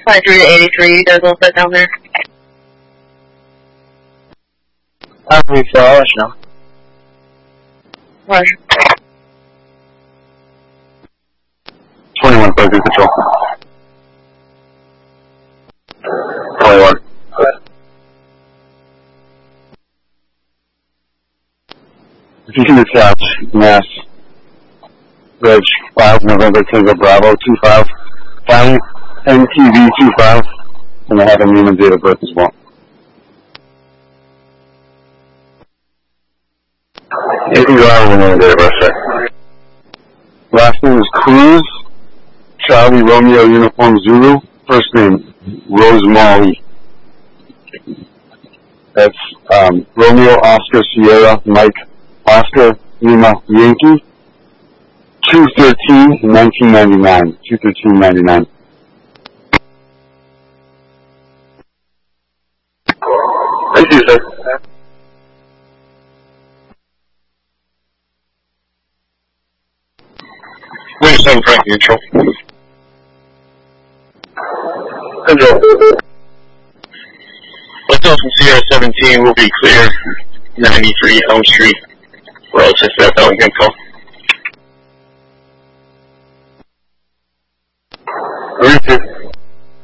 23 to 83, you guys all set down there? I'm ready for hours now. Roger. 21, Focus Control. 21. If you can attach Mass Reg 5 November Tango Bravo 25, find NTV 25, and I have a name and date of birth as well. If you are, name and date of birth, sir. Last name is Cruz, Charlie Romeo Uniform Zulu, first name Rose Molly. That's Romeo Oscar Sierra Mike Oscar Lima Yankee, 2/13/1999. 2/13/99. Thank you, sir. 27 Frank Neutral. Control. Hotel from Sierra 17 will be clear. 93 Elm Street. Relative to that Bellingham call. Richard.